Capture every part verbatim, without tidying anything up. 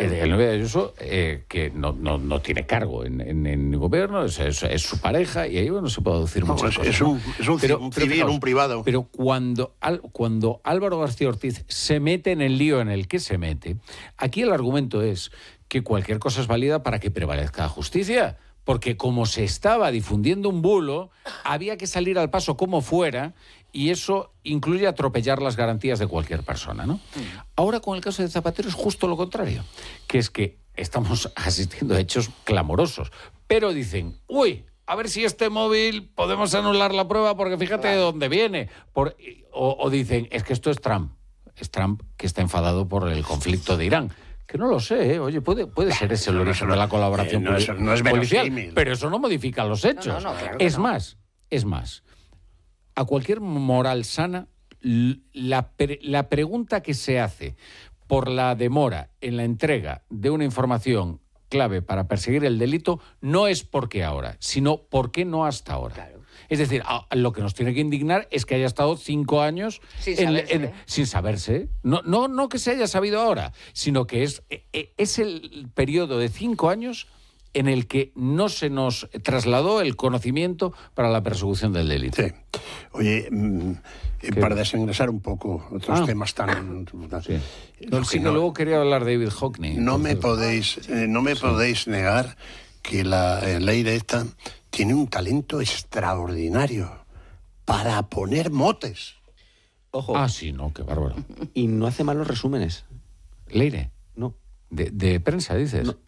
el novio de Ayuso, eh, que no, no, no tiene cargo en, en, en el gobierno, es, es, es su pareja, y ahí bueno, se puede decir no, muchas es, cosas. Es ¿no? un, es un, pero, un pero civil, fijaos, un privado. Pero cuando, al, cuando Álvaro García Ortiz se mete en el lío en el que se mete, aquí el argumento es que cualquier cosa es válida para que prevalezca la justicia. Porque como se estaba difundiendo un bulo, había que salir al paso como fuera, y eso incluye atropellar las garantías de cualquier persona, ¿no? Mm. Ahora, con el caso de Zapatero, es justo lo contrario, que es que estamos asistiendo a hechos clamorosos, pero dicen, uy, a ver si este móvil podemos anular la prueba porque fíjate de dónde viene. Por, o, o dicen, es que esto es Trump, es Trump que está enfadado por el conflicto de Irán. Que no lo sé, ¿eh? Oye, puede, puede ser ese el origen de la colaboración eh, no, eso, no es policial, verosímil. Pero eso no modifica los hechos. No, no, no, claro que es no. más, es más, a cualquier moral sana, la, pre, la pregunta que se hace por la demora en la entrega de una información clave para perseguir el delito no es por qué ahora, sino por qué no hasta ahora. Claro. Es decir, lo que nos tiene que indignar es que haya estado cinco años sin en, saberse. en, sin saberse. No, no, no que se haya sabido ahora, sino que es, es el periodo de cinco años en el que no se nos trasladó el conocimiento para la persecución del delito. Sí. Oye, mmm, para desengrasar un poco otros ah. temas tan... Sí. No, sí, que no, luego quería hablar de David Hockney. No me podéis, eh, no me sí. podéis negar que la eh, Leire esta tiene un talento extraordinario para poner motes. Ojo. Ah, sí, no, qué bárbaro. Y no hace malos resúmenes. ¿Leire? No. De, de prensa, dices. No,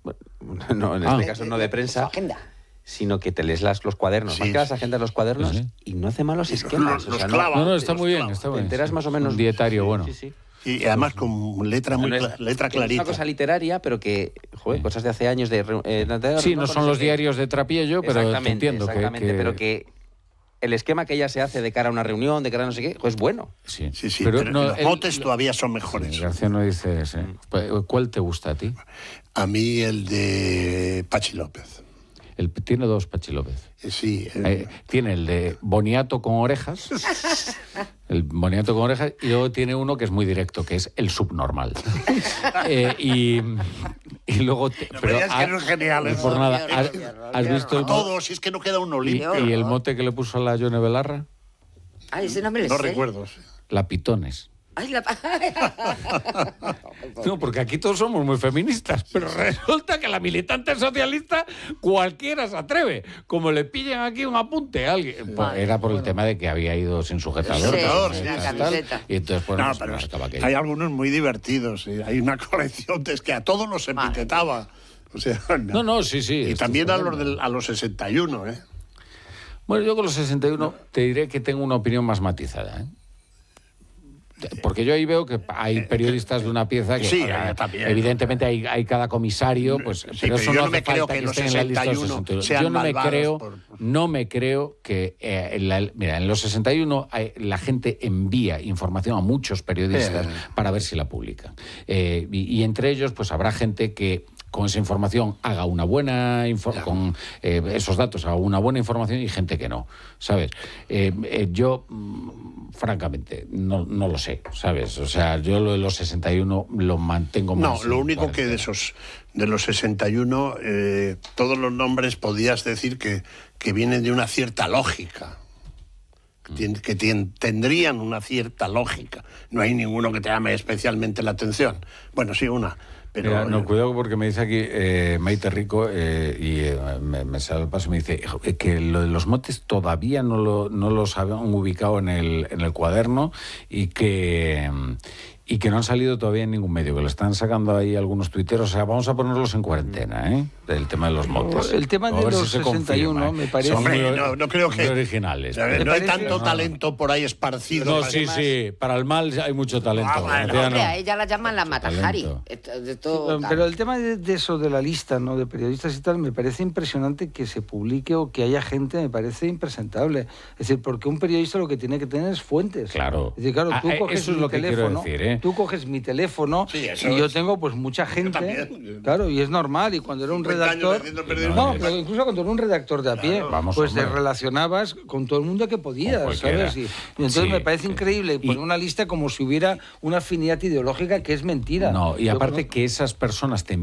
no en ah. este caso no de prensa, sino que te lees las, los cuadernos. Sí. Más que las agendas, los cuadernos, sí, sí. y no hace malos esquemas. Los, los o sea, clava, no, no, está muy bien. clava. Está muy bien. Te enteras más o menos... Un dietario sí, bueno. Sí, sí. Y además con letra muy cla letra clarita. Es una cosa literaria, pero que, joder, sí. cosas de hace años de... Eh, de sí, no, no son los que... diarios de Trapiello, pero exactamente, entiendo exactamente, que, que... pero que el esquema que ella se hace de cara a una reunión, de cara a no sé qué, pues es bueno. Sí, sí, sí pero, pero no, los el, motes todavía son mejores. Sí, García no dice ese. ¿Cuál te gusta a ti? A mí el de Pachi López. El, tiene dos Pachi López. Sí. El... Eh, tiene el de Boniato con orejas, el Boniato con orejas, y luego tiene uno que es muy directo, que es el subnormal. eh, y, y luego... Te, no, pero es que no es genial. No, por nada. ¿Has, has visto el todos, si es que no queda uno limpio. ¿Y, y el mote que le puso a la Yone Belarra? Ah, ese no me lo No sé. recuerdo. Sí. La Pitones. Ay, la... No, porque aquí todos somos muy feministas, pero resulta que la militante socialista cualquiera se atreve. Como le pillan aquí un apunte a alguien. Pues era por el bueno. tema de que había ido sin sujetador. Sí, sí, sí, sí, camiseta. Y entonces, bueno, no, pues, pero no estaba hay algunos muy divertidos. ¿Sí? Hay una colección de es que a todos nos epintetaba. O sea, no. no, no, sí, sí. Y también a los, del, a los sesenta y uno, ¿eh? Bueno, yo con los sesenta y uno te diré que tengo una opinión más matizada, ¿eh? Porque yo ahí veo que hay periodistas de una pieza que, sí, ahora, también, evidentemente hay, hay cada comisario, pues, sí, pero, pero eso yo no no me hace creo falta que, que los esté en la lista de los sesenta y uno sesenta y uno. sean Yo no me creo, por... no me creo que eh, en la, mira, en los sesenta y uno hay, la gente envía información a muchos periodistas eh. para ver si la publican. Eh, y, y entre ellos, pues habrá gente que con esa información haga una buena infor- con eh, esos datos haga una buena información y gente que no, ¿sabes? Eh, eh, yo mmm, francamente no, no lo sé, ¿sabes? O sea, yo lo de los sesenta y uno lo mantengo más. No, lo único que de esos de los sesenta y uno eh, todos los nombres podías decir que, que vienen de una cierta lógica. Mm. Que tien, tendrían una cierta lógica. No hay ninguno que te llame especialmente la atención. Bueno, sí, una. Pero, Mira, no, cuidado porque me dice aquí eh, Maite Rico eh, y eh, me, me sale el paso y me dice que lo de los motes todavía no, lo, no los habían ubicado en el, en el cuaderno y que... y que no han salido todavía en ningún medio, que lo están sacando ahí algunos tuiteros. O sea, vamos a ponerlos en cuarentena, ¿eh? El tema de los motes. El tema de los si sesenta y uno, me parece... Hombre, muy, no, no creo que... originales. No, no hay tanto talento por ahí esparcido. No, sí, más... sí. Para el mal hay mucho talento. Ah, bueno, no. Hombre, a ella la llaman la Matajari. De todo, sí, pero el tema de, de eso, de la lista, ¿no? De periodistas y tal, me parece impresionante que se publique o que haya gente, me parece impresentable. Es decir, porque un periodista lo que tiene que tener es fuentes. Claro. Es decir, claro, tú ah, coges eso es mi lo que teléfono, quiero decir, ¿eh? Tú coges mi teléfono sí, y yo tengo pues mucha gente, claro, y es normal, y cuando era un redactor, no, pero incluso cuando era un redactor de a pie, claro, vamos, pues hombre. Te relacionabas con todo el mundo que podías, ¿sabes? Y, y entonces sí, me parece sí. increíble poner y, una lista como si hubiera una afinidad ideológica que es mentira. No, y aparte yo, que esas personas te